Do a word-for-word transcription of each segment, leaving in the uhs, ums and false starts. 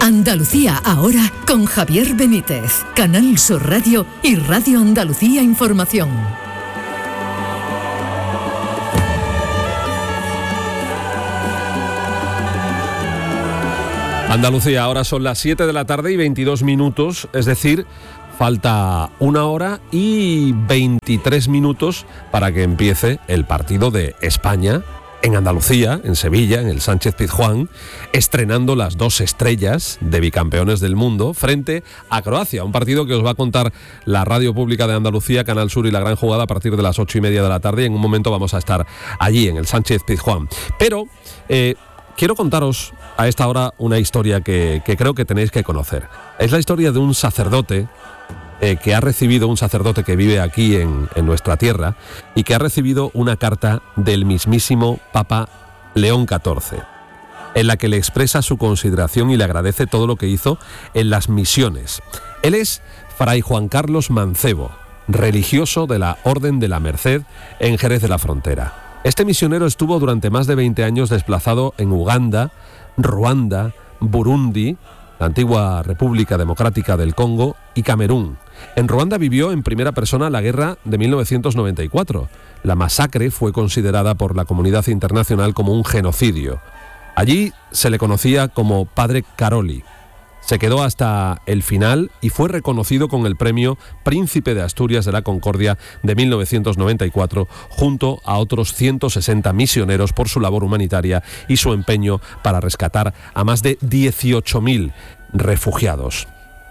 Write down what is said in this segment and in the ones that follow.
Andalucía ahora con Javier Benítez, Canal Sur Radio y Radio Andalucía Información. Andalucía, ahora son las siete de la tarde y veintidós minutos, es decir, falta una hora y veintitrés minutos para que empiece el partido de España en Andalucía, en Sevilla, en el Sánchez-Pizjuán, estrenando las dos estrellas de bicampeones del mundo frente a Croacia. Un partido que os va a contar la Radio Pública de Andalucía, Canal Sur y La Gran Jugada a partir de las ocho y media de la tarde. Y en un momento vamos a estar allí, en el Sánchez-Pizjuán. Pero eh, quiero contaros a esta hora una historia que, que creo que tenéis que conocer. Es la historia de un sacerdote Eh, que ha recibido, un sacerdote que vive aquí en, en nuestra tierra y que ha recibido una carta del mismísimo Papa León catorce, en la que le expresa su consideración y le agradece todo lo que hizo en las misiones. Él es Fray Juan Carlos Mancebo, religioso de la Orden de la Merced en Jerez de la Frontera. Este misionero estuvo durante más de veinte años desplazado en Uganda, Ruanda, Burundi, la antigua República Democrática del Congo y Camerún. En Ruanda vivió en primera persona la guerra de mil novecientos noventa y cuatro. La masacre fue considerada por la comunidad internacional como un genocidio. Allí se le conocía como Padre Caroli. Se quedó hasta el final y fue reconocido con el premio Príncipe de Asturias de la Concordia de mil novecientos noventa y cuatro, junto a otros ciento sesenta misioneros por su labor humanitaria y su empeño para rescatar a más de dieciocho mil refugiados.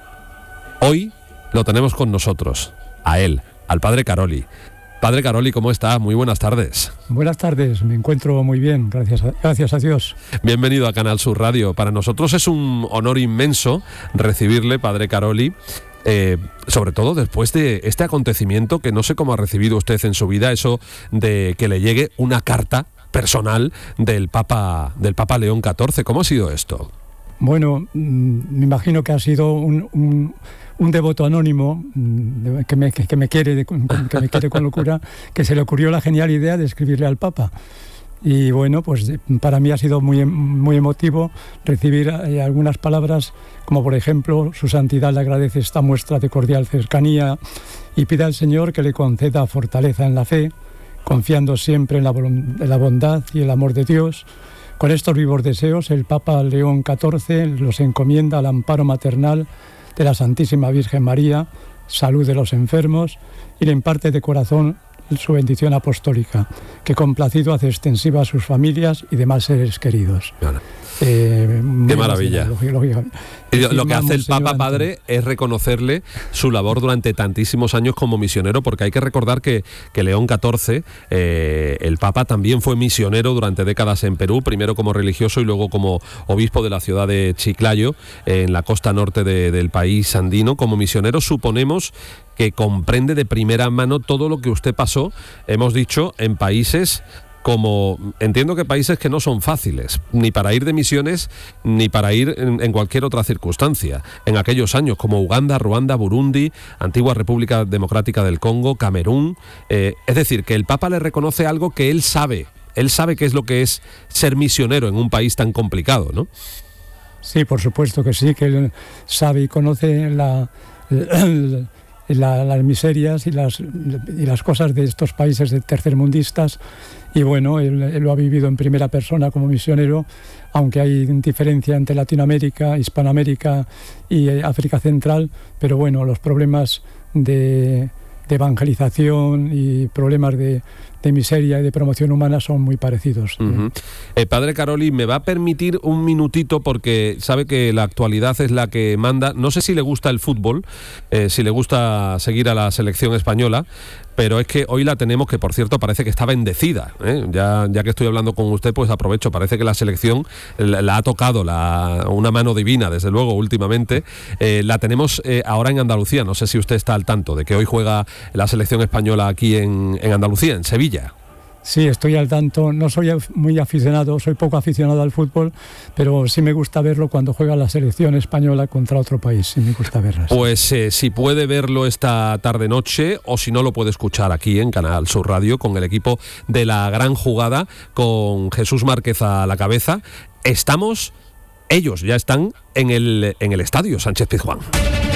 Hoy lo tenemos con nosotros, a él, al Padre Caroli. Padre Caroli, ¿cómo está? Muy buenas tardes. Buenas tardes, me encuentro muy bien, gracias a, gracias a Dios. Bienvenido a Canal Sur Radio. Para nosotros es un honor inmenso recibirle, Padre Caroli, eh, sobre todo después de este acontecimiento que no sé cómo ha recibido usted en su vida, eso de que le llegue una carta personal del Papa, del Papa León catorce. ¿Cómo ha sido esto? Bueno, me imagino que ha sido un... un un devoto anónimo que me, que me quiere que me quiere con locura, que se le ocurrió la genial idea de escribirle al Papa. Y bueno, pues para mí ha sido muy, muy emotivo recibir algunas palabras, como por ejemplo: su santidad le agradece esta muestra de cordial cercanía y pide al Señor que le conceda fortaleza en la fe, confiando siempre en la, en la bondad y el amor de Dios. Con estos vivos deseos, el Papa León catorce los encomienda al amparo maternal de la Santísima Virgen María, salud de los enfermos, y le imparte de corazón su bendición apostólica, que complacido hace extensiva a sus familias y demás seres queridos. Claro. Eh, Qué maravilla. Lo que hace el Papa, Padre, es reconocerle su labor durante tantísimos años como misionero, porque hay que recordar que, que León catorce, eh, el Papa, también fue misionero durante décadas en Perú, primero como religioso y luego como obispo de la ciudad de Chiclayo, en la costa norte de, del país andino. Como misionero suponemos que comprende de primera mano todo lo que usted pasó, hemos dicho, en países como, entiendo que países que no son fáciles, ni para ir de misiones, ni para ir en, en cualquier otra circunstancia. En aquellos años, como Uganda, Ruanda, Burundi, antigua República Democrática del Congo, Camerún. Eh, es decir, que el Papa le reconoce algo que él sabe. Él sabe qué es lo que es ser misionero en un país tan complicado, ¿no? Sí, por supuesto que sí, que él sabe y conoce la... la La, las miserias y las, y las cosas de estos países de tercermundistas, y bueno, él, él lo ha vivido en primera persona como misionero, aunque hay diferencia entre Latinoamérica, Hispanoamérica y África Central, pero bueno, los problemas de, de evangelización y problemas de, de miseria y de promoción humana son muy parecidos. Uh-huh. eh, Padre Caroli, ¿me va a permitir un minutito? Porque sabe que la actualidad es la que manda. No sé si le gusta el fútbol, eh, si le gusta seguir a la selección española, pero es que hoy la tenemos, que por cierto parece que está bendecida, ¿eh? ya, ya que estoy hablando con usted, pues aprovecho, parece que la selección la, la ha tocado la, una mano divina, desde luego, últimamente. Eh, la tenemos eh, ahora en Andalucía, no sé si usted está al tanto de que hoy juega la selección española aquí en, en Andalucía, en Sevilla. Sí, estoy al tanto. No soy muy aficionado, soy poco aficionado al fútbol, pero sí me gusta verlo cuando juega la selección española contra otro país. Sí me gusta verlo. Pues eh, si puede verlo esta tarde-noche, o si no, lo puede escuchar aquí en Canal Sur Radio con el equipo de La Gran Jugada, con Jesús Márquez a la cabeza. Estamos ellos ya están en el, en el estadio Sánchez Pizjuán.